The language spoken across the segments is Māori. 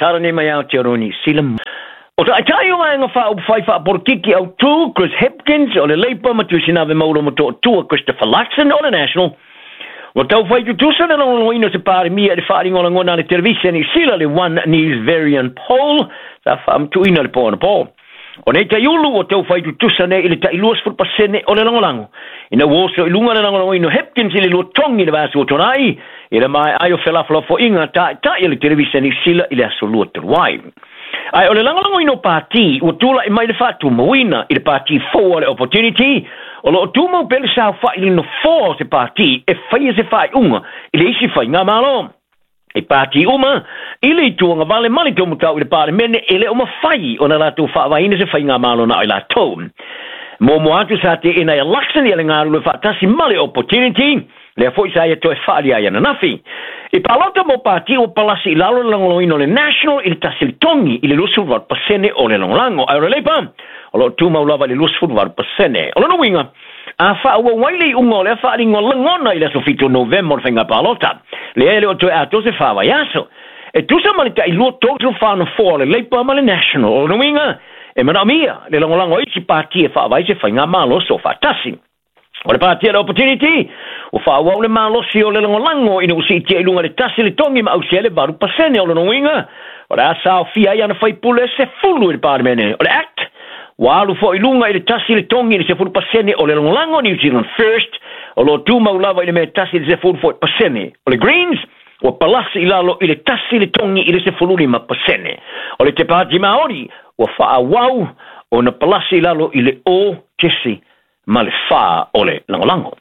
Tara ni mai au te roni silam. O ta atai o mai ngawha o whaiwha porkiki au tū, Chris Hipkins, o le leipa matusina ve mauro mato tua Christopher Luxon, o le National. O tau whaitu tusa na longo ino se pare mia le whaari ngola ngona le televisia ni sila le One News Variant Poll, sa whaam tu ina le pōna pō. O nei tai ulu o tau whaitu tusa ne ili tai luas furpasene o le longolango. Ina woso ilunga le longolango ino Hipkins ili lua tongi le vasu o tonai, ila mai ayo whelafala fo inga ta ili televisia ni sila ili aso lua teruai. Ai o le langolango ino pāti, o tūla i mai le whātu mawina, i le pāti fōa le opportunity, o lo tūmau pele sa wha ili no fōa se pāti, e whaia se whai unga, i le isi whai ngā malo. E pāti uma, i le tuanga vale mali tōmu tau i le pāre mene, e le oma whai, o na lātou whawaina se whai ngā malo na i lātou. Mō atu sa te ina i Luxon i le ngāru le whaatasi mali opportunity, le foi sa ia to e whaari ai ana nafi. E palota mo pāti o palasi i lalo langoloino le National i le tasili tongi i le lusu var pasene o le longolango. Ai leipa, o lo tūmau lava le lusu var pasene. O lo winga, a wha ua waile ungo le whaari ngolangona i le sofito November whenga palota. Le ele o to e ato se whawa yaso. E tusa malita i lua tōtu whāna fōa le leipa ma le National. O lo winga, e mana mia, le longolango i si pāti e whawa i se whainga malo so whaatasi. O le pātia le opportunity, o whaawau le mālosi o le longolango ina usi tia ilunga le tasi le tongi ma ausia le baru pasene o le nonginga. O le asa o fia iana whaipule se fulu i le pārmene. O le act, walu fo ilunga i le tasi le tongi i le se fulu pasene o le longolango New Zealand First, o lo tūmau lava i le me tasi le se fulu fo pasene. O le Greens, o palasi i lalo i le tasi le tongi i le se fulu lima pasene. O le te pāti maori, o whaawau o na palasi i lalo i le o kesi ma le wha o le langolango.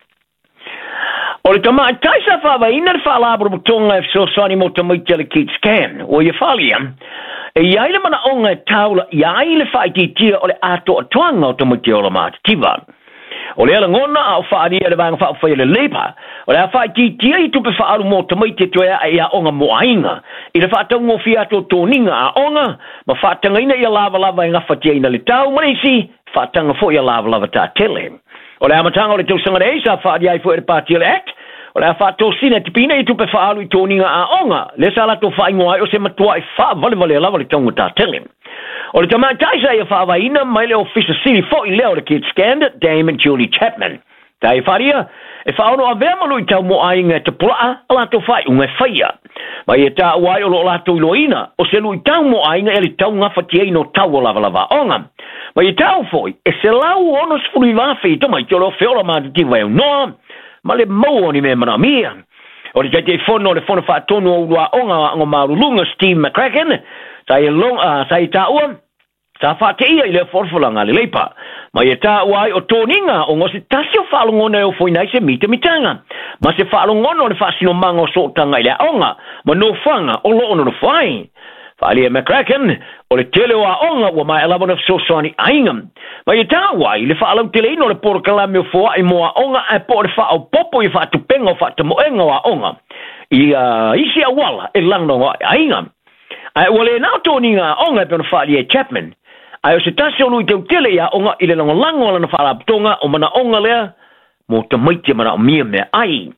O le tama taisa whawa ina le wha labro butonga e so sani mo tamaiti le Keats Can. O ia whalia, e iai le mana onga e taula iai le wha iti tia o le ato atuanga o tamaiti o la maati tiva. O le ala ngona a o whaari e le vanga wha o le leipa. O le a wha iti tia i tupe wha alu mo tamaiti toea e a onga mo ainga. I le wha taungo fia ato tōninga a onga, ma wha tanga ina i a lava e ngafatia ina le tau marisi, whaatanga fo ia lava tā tele. O le amatanga o le tausanga rei sa whaari ai fo e le pātia le act, o le a whātou sina tipina i tupe whaalu i tōninga a onga, le sa lato whaingo ai o se matua i wha vale lava le taunga tā tele. O le tamatai sa ia whawaina mai le officer city fo i leo le Keats Can, Dame and Julie Chapman. Tā i wharia, e whaono a vemalu i tau mo ainga te pulaa a lato whai unga whaia. Mai e tā uai o lo lato i loina, o se lui tau mo ainga e li tau ngawhatia ino tau o lava onga. Mai e tau foi, e se lau ono sfuri wafi i tomai tolo whiola mātu tiwa e noa, ma le mau ni me mana mia. O le te fono le fono whaatonu o ua onga o marulunga Steve McCracken, sa i tā ua, sa whaate ia i le forfulanga le leipa. Mai e tā uai o tōninga o ngosi tasi o whaalongona e o foinai se mita mitanga. Ma se whaalongona o le whaasino manga o sotanga i le onga, ma no whanga o lo ono no whai. Whaalia McCracken, o le tele o a onga ua mai alabona fsosani ainga. Mai e tā uai, le whaalau tele ino le poro kalame o fua i moa onga e po le whaau popo i whaatupenga o whaatamoenga o a onga. I isi a wala e langno o ainga. Ai ua le nao tōninga onga e pēna Whaalia Chapman. Ai o se tasi o lui teu tele ia onga i le langolango ala na whaalaputonga o mana onga lea mo tamaiti mana o mia mea ai.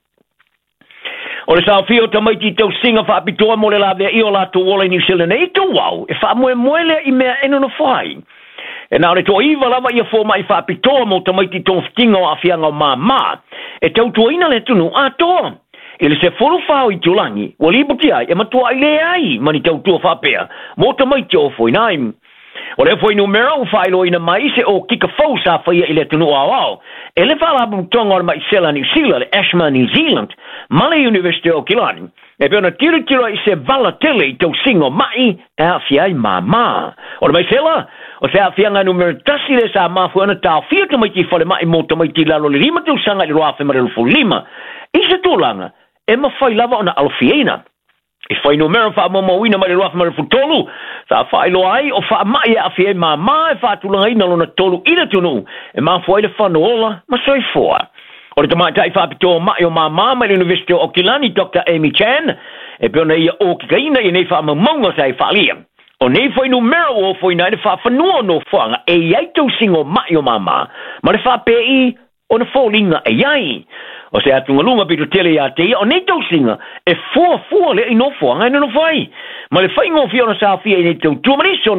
O le sao fio tamaiti tau singa whaapitoa mo le la vea i o la to wola i New Zealand e to wau e wha moe lea i mea eno na whai. E nao le to iwa lava ia fō mai whaapitoa mo tamaiti tō whitinga o awhianga o mā. E tau tuaina le tunu a toa. Ele se folu whao i tulangi, wali buti ai, e matua i le ai, mani tau tua whapea, mo tamaiti o whoinaim. O le foi numero o whailo ina mai se o kika fau sa whaia i le tunu au. E le whala tonga o mai sela New Zealand, Ashma New Zealand, Male University o Kilani. E peona tiro i se vala tele i tau singo mai e a fiai mama. O le mai sela, o se a fianga numero tasi le sa mafuana tau fia tamaiti whale mai mo tamaiti lalo le lima tau sanga i roa whemare lufu lima. I se tūlanga, e ma whai lava o na alfiena. E whai numero wha mamawina mai roa whemare lufu tolu, sa whai lo ai o wha mai a fiai mama e whaatulanga ina lona tolu ina tunu, e ma whai le whanoola, ma soi fua. O le tamatai whaapitoa mai o mama mai le University o Kilani, Dr. Amy Chan, e peona ia o kikaina i nei whaamamonga sa i whaalia. O nei whai numero o whai nai le whaafanua no whanga e iai tau singo mai o mama, ma le whaapei o na wholinga e iai. O se atunga lunga pito tele ia te ia, o nei tau singa e fua le ino whanga ina no whai. Ma le whaingo whiona sa whia i nei tau tuamani,